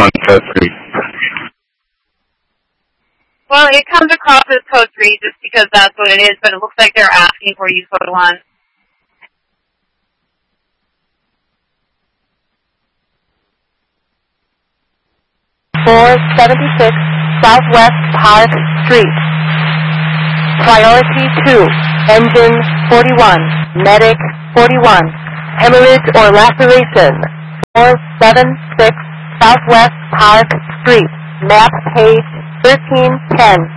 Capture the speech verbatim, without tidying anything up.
on code three. Well, it comes across as code three just because that's what it is, but it looks like they're asking for you code one. four seventy-six Southwest Park Street. Priority two, engine forty-one, medic forty-one, hemorrhage or laceration. four seventy-six Southwest Park Street, map page thirteen ten.